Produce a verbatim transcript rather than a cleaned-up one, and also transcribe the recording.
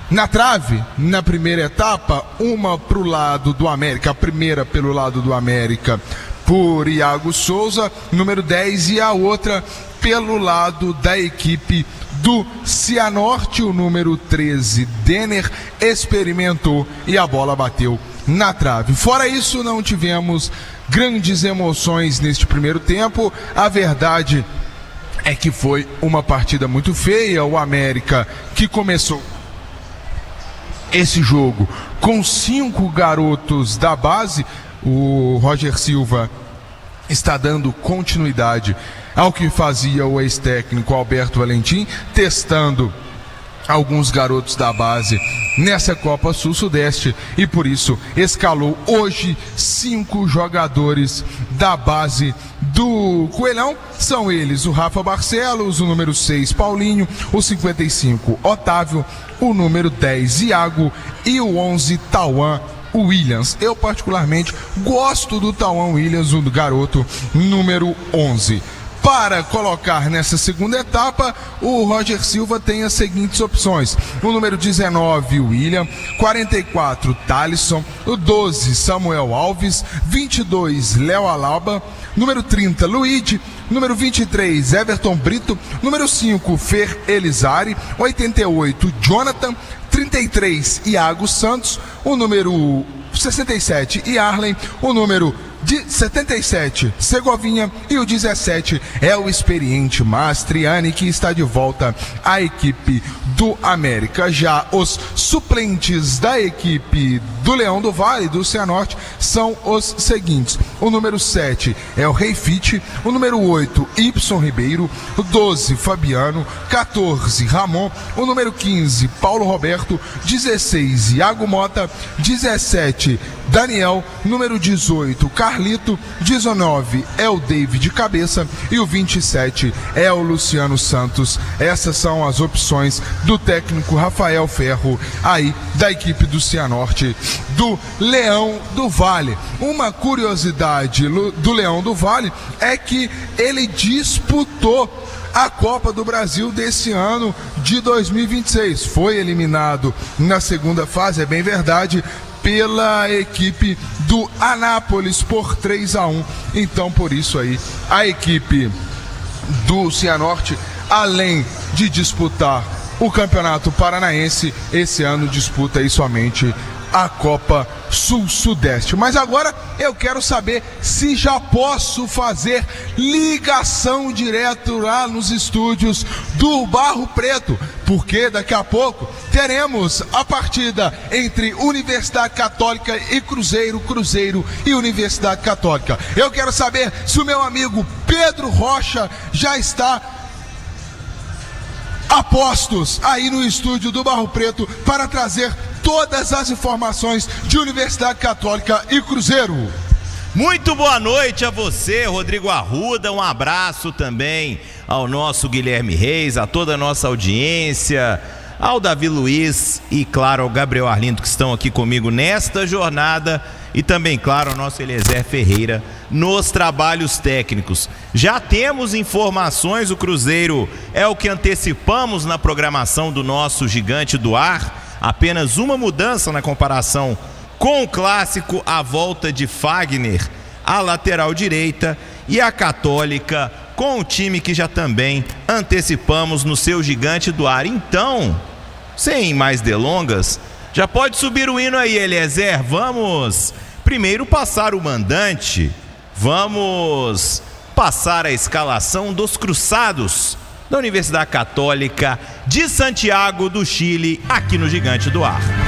na trave, na primeira etapa, uma para o lado do América, a primeira pelo lado do América por Iago Souza, número dez, e a outra pelo lado da equipe do Cianorte, o número treze, Denner, experimentou e a bola bateu na trave. Fora isso, não tivemos grandes emoções neste primeiro tempo. A verdade é que foi uma partida muito feia. O América, que começou esse jogo com cinco garotos da base, o Roger Silva está dando continuidade ao que fazia o ex-técnico Alberto Valentim, testando alguns garotos da base nessa Copa Sul-Sudeste, e por isso escalou hoje cinco jogadores da base do Coelhão. São eles o Rafa Barcelos, o número seis, Paulinho, o cinquenta e cinco, Otávio, o número dez, Iago, e o onze, Tauan Williams. Eu particularmente gosto do Tauan Williams, o garoto número onze. Para colocar nessa segunda etapa, o Roger Silva tem as seguintes opções: o número dezenove, William, quarenta e quatro, Thalisson, o doze, Samuel Alves, vinte e dois, Léo Alaba, número trinta, Luigi, número vinte e três, Everton Brito, número cinco, Fer Elizari, oitenta e oito, Jonathan, trinta e três, Iago Santos, o número sessenta e sete, Yarlen, o número de setenta e sete, Segovinha, e o dezessete é o experiente Mastriani, que está de volta à equipe do América. Já os suplentes da equipe do Leão do Vale, do Cianorte, são os seguintes: o número sete é o Rei Fitt, o número oito, Ibson Ribeiro, o doze, Fabiano, quatorze, Ramon, o número quinze, Paulo Roberto, dezesseis, Iago Mota, dezessete, Daniel, número dezoito, Carlito, dezenove é o David Cabeça e o vinte e sete é o Luciano Santos. Essas são as opções do técnico Rafael Ferro, aí da equipe do Cianorte, do Leão do Vale. Uma curiosidade do Leão do Vale é que ele disputou a Copa do Brasil desse ano de dois mil e vinte e seis. Foi eliminado na segunda fase, é bem verdade, pela equipe do Anápolis por três a um. Então, por isso aí, a equipe do Cianorte, além de disputar o Campeonato Paranaense, esse ano disputa aí somente a Copa Sul-Sudeste. Mas agora eu quero saber se já posso fazer ligação direto lá nos estúdios do Barro Preto, porque daqui a pouco teremos a partida entre Universidade Católica e Cruzeiro, Cruzeiro e Universidade Católica. Eu quero saber se o meu amigo Pedro Rocha já está a postos aí no estúdio do Barro Preto para trazer todas as informações de Universidade Católica e Cruzeiro. Muito boa noite a você, Rodrigo Arruda. Um abraço também ao nosso Guilherme Reis, a toda a nossa audiência, ao Davi Luiz e, claro, ao Gabriel Arlindo, que estão aqui comigo nesta jornada, e também, claro, ao nosso Eliezer Ferreira nos trabalhos técnicos. Já temos informações, o Cruzeiro é o que antecipamos na programação do nosso Gigante do Ar. Apenas uma mudança na comparação com o clássico: a volta de Fagner à lateral direita, e a Católica com o time que já também antecipamos no seu Gigante do Ar. Então, sem mais delongas, já pode subir o hino aí, Eliezer. Vamos primeiro passar o mandante, vamos passar a escalação dos cruzados da Universidade Católica de Santiago do Chile, aqui no Gigante do Ar.